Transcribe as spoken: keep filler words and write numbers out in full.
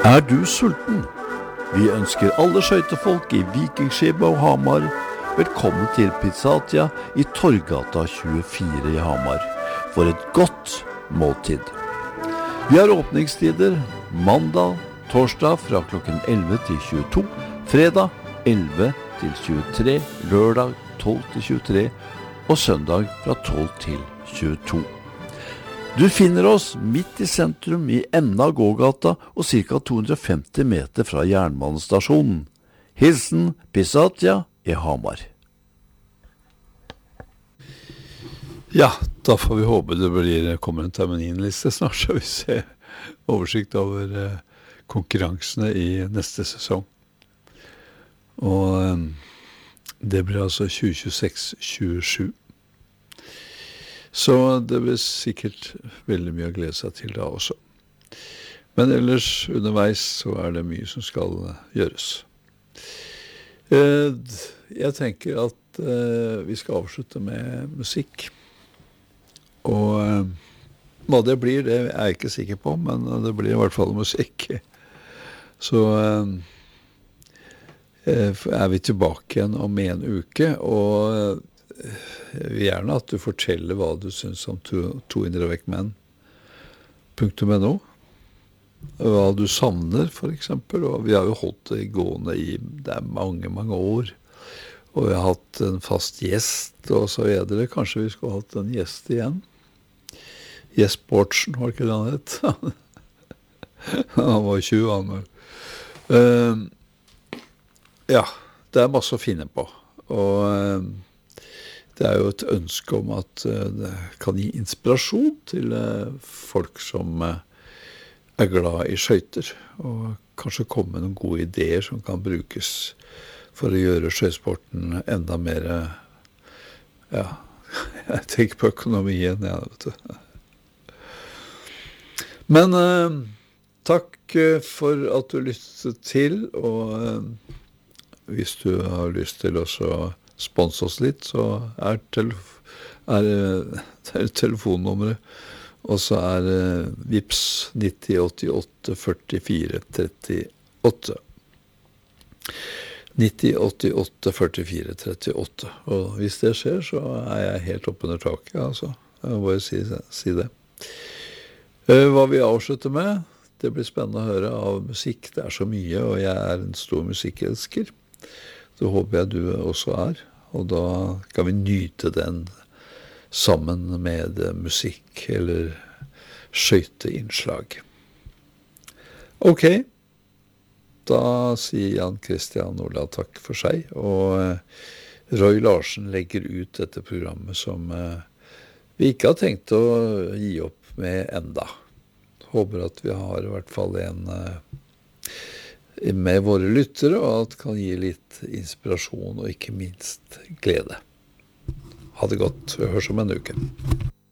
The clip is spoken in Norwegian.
Er du sulten? Vi ønsker alle skøytefolk i Vikingskipet og Hamar velkommen til Pizzatia i Torgata tjuefire i Hamar for et godt måltid. Vi har åpningstider mandag, torsdag fra klokken elleve til tjueto, fredag elleve til tjuetre, lørdag tolv til tjuetre og søndag fra tolv til tjueto. Du finner oss midt i sentrum i enden av gågata og ca. to hundre og femti meter fra jernbanestasjonen. Hilsen Pizzatia i Hamar. Ja, da får vi håpe det blir, kommer en termininliste snart, så vi ser oversikt over eh, konkurransene i neste sesong. Og eh, det blir altså tjue tjueseks tjuesju. Så det blir sikkert veldig mye å glede seg til da også. Men ellers underveis så er det mye som skal gjøres. Eh, jeg tenker at eh, vi skal avslutte med musikk. Og eh, hva det blir, det er jeg ikke sikker på, men det blir i hvert fall musikk. Så eh, er vi tilbake igjen om en uke, og jeg vil gjerne at du forteller hva du synes om to, to indre vekk menn punktum no. Hva du savner, for eksempel. Og vi har jo holdt det gående i det er mange, mange år. Og vi har hatt en fast gjest, og så videre. Kanskje vi skulle hatt en gjest igjen. Gjest Bortsen, var ikke det han het? Han var tjue, han. Uh, ja, det er masse å finne på. Og uh, det er jo et ønske om at uh, det kan gi inspirasjon til uh, folk som uh, er glad i skøyter, og kanskje komme med noen gode ideer som kan brukes for å gjøre skøytesporten enda mer, uh, ja, jeg tenker på økonomien, ja, vet du. Men uh, takk uh, for at du lyttet til, og uh, hvis du har lyst til også sponse oss litt, så er, telef- er, er telefonnummeret, og så er uh, Vips nitti åttiåtte førtifire trettiåtte. nitti åttiåtte førtifire trettiåtte. Og hvis det skjer, så er jeg helt opp under taket, altså. Jeg må bare si, si det. Uh, hva vi avslutter med, det blir spennende å høre av musikk. Det er så mye, og jeg er en stor musikkelsker. Det håper jeg du også er. Og da kan vi nyte den sammen med musikk eller skøyteinnslag. Ok, da sier Jan Christian Ola takk for seg, og Roy Larsen legger ut dette programmet som vi ikke har tenkt å gi opp med enda. Håper at vi har i hvert fall en med våre lyttere, og at det kan gi litt inspirasjon og ikke minst glede. Ha det godt. Vi høres om en uke.